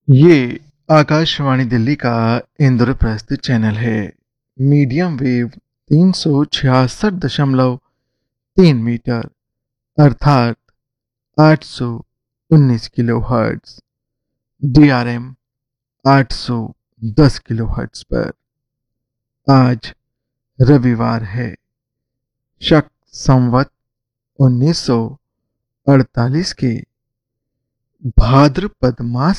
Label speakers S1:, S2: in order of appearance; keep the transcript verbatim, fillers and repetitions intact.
S1: ये आकाशवाणी दिल्ली का इंद्रप्रस्थ चैनल है। मीडियम वेव तीन सौ छियासठ दशमलव तीन मीटर अर्थात आठ सौ उन्नीस kilo hertz, D R M आठ सौ दस किलो हर्ट्ज पर। आज रविवार है, शक संवत उन्नीस सौ अड़तालीस के भाद्रपद मास